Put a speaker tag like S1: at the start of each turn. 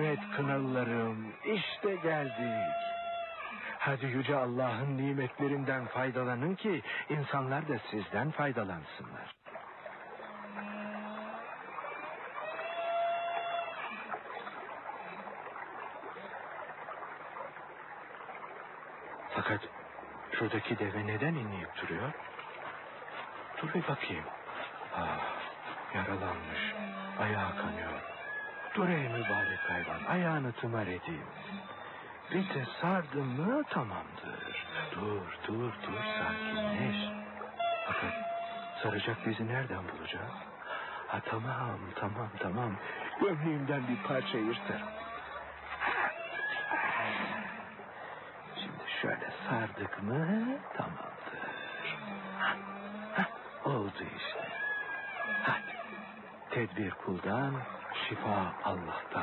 S1: Evet kınalılarım, işte geldik. Hadi yüce Allah'ın nimetlerinden faydalanın ki insanlar da sizden faydalansınlar. Fakat şuradaki deve neden inleyip duruyor? Dur bir bakayım. Yaralanmış, ayağı kanıyor. Dur ey mübarek hayvan, ayağını tımar edeyim. Bir de sardım mı tamamdır. Dur sakinleş. Fakat saracak bizi nereden bulacağız? Tamam. Gömleğimden bir parça yırtarım. Şimdi şöyle sardık mı tamamdır. Oldu işte. Hadi. Tedbir kuldan, şifa Allah'tan.